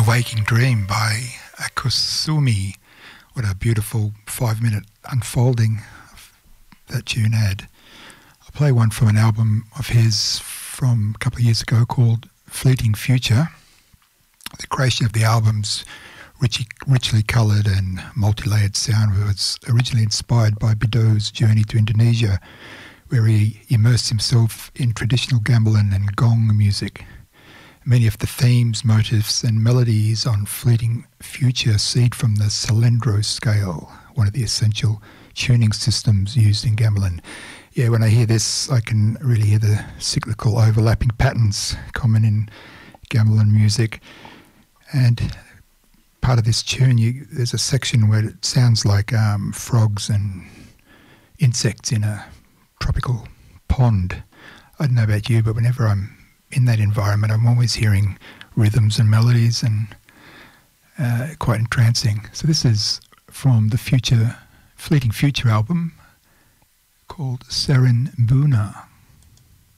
Waking Dream by Akusumi. What a beautiful 5-minute unfolding that tune had. I'll play one from an album of his from a couple of years ago called Fleeting Future. The creation of the album's richly coloured and multi-layered sound was originally inspired by Bidot's journey to Indonesia, where he immersed himself in traditional gamelan and gong music. Many of the themes, motifs and melodies on Fleeting Future seed from the Salendro scale, one of the essential tuning systems used in gamelan. Yeah, when I hear this, I can really hear the cyclical overlapping patterns common in gamelan music. And part of this tune, there's a section where it sounds like frogs and insects in a tropical pond. I don't know about you, but whenever I'm in that environment, I'm always hearing rhythms and melodies and quite entrancing. So this is from the Fleeting Future album called Seren Buna.